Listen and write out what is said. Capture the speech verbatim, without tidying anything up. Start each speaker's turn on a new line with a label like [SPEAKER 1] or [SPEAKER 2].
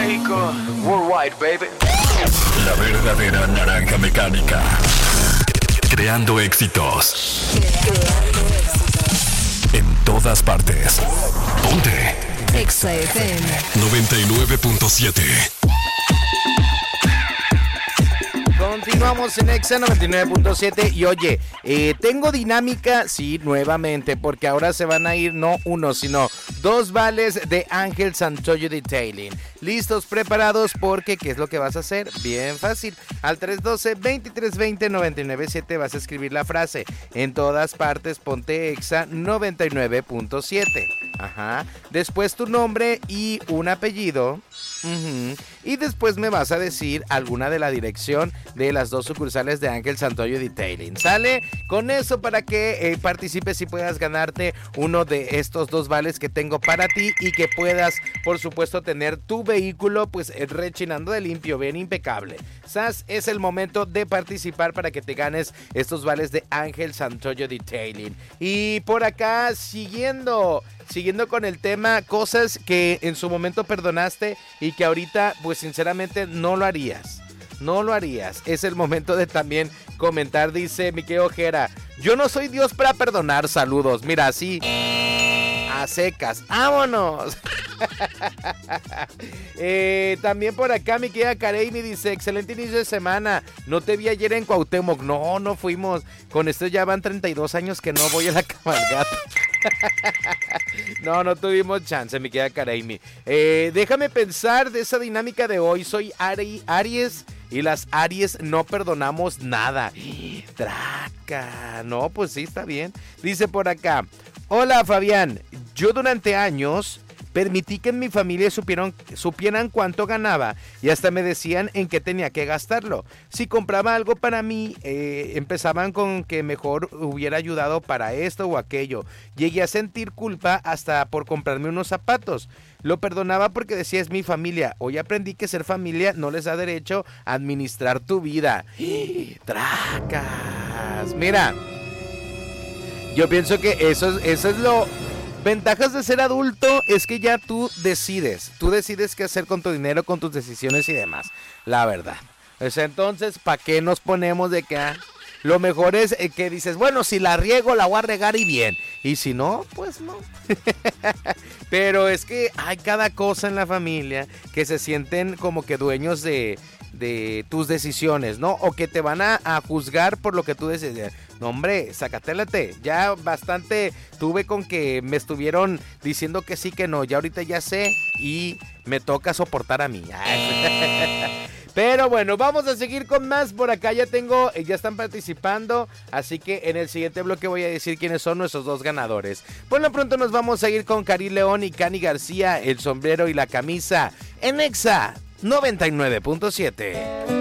[SPEAKER 1] México, worldwide, baby.
[SPEAKER 2] La verdadera naranja mecánica. Creando éxitos.
[SPEAKER 3] Creando éxitos.
[SPEAKER 2] En todas partes. Ponte.
[SPEAKER 3] Exa F M.
[SPEAKER 2] noventa y nueve punto siete.
[SPEAKER 4] Continuamos en Exa noventa y nueve punto siete y oye, eh, tengo dinámica, sí, nuevamente, porque ahora se van a ir no uno, sino dos vales de Ángel Santoyo Detailing. ¿Listos, preparados? Porque, ¿qué es lo que vas a hacer? Bien fácil. Al tres uno dos, dos tres dos cero, nueve nueve siete vas a escribir la frase. En todas partes, ponte Exa noventa y nueve punto siete. Ajá. Después tu nombre y un apellido. Uh-huh. Y después me vas a decir alguna de la dirección de las dos sucursales de Ángel Santoyo Detailing. ¿Sale? Con eso para que eh, participes y puedas ganarte uno de estos dos vales que tengo para ti y que puedas, por supuesto, tener tu vehículo pues eh, rechinando de limpio, bien impecable. ¿Sabes? Es el momento de participar para que te ganes estos vales de Ángel Santoyo Detailing. Y por acá, siguiendo... Siguiendo con el tema, cosas que en su momento perdonaste y que ahorita, pues sinceramente, no lo harías. No lo harías. Es el momento de también comentar, dice Miquel Ojera. Yo no soy Dios para perdonar, saludos. Mira, así, a secas. ¡Vámonos! eh, también por acá mi querida Kareimi dice, excelente inicio de semana, no te vi ayer en Cuauhtémoc. No, no fuimos, con esto ya van treinta y dos años que no voy a la cabalgata. No, no tuvimos chance, mi querida Kareimi. eh, Déjame pensar de esa dinámica de hoy. Soy Ari, Aries y las Aries no perdonamos nada. Traca, no, pues sí, está bien. Dice por acá, hola Fabián, yo durante años permití que en mi familia supieron, supieran cuánto ganaba y hasta me decían en qué tenía que gastarlo. Si compraba algo para mí, eh, empezaban con que mejor hubiera ayudado para esto o aquello. Llegué a sentir culpa hasta por comprarme unos zapatos. Lo perdonaba porque decía, es mi familia. Hoy aprendí que ser familia no les da derecho a administrar tu vida. ¡Tracas! Mira, yo pienso que eso, eso es lo... Ventajas de ser adulto es que ya tú decides, tú decides qué hacer con tu dinero, con tus decisiones y demás, la verdad. Pues entonces, ¿para qué nos ponemos de que ah? Lo mejor es que dices, bueno, si la riego, la voy a regar y bien, y si no, pues no. Pero es que hay cada cosa en la familia que se sienten como que dueños de... de tus decisiones, ¿no? O que te van a, a juzgar por lo que tú decides. No, hombre, sacatélate. Ya bastante tuve con que me estuvieron diciendo que sí, que no. Ya ahorita ya sé y me toca soportar a mí. Pero bueno, vamos a seguir con más. Por acá ya tengo, ya están participando. Así que en el siguiente bloque voy a decir quiénes son nuestros dos ganadores. Por lo pronto nos vamos a ir con Cari León y Cani García, el sombrero y la camisa. En Exa noventa y nueve punto siete.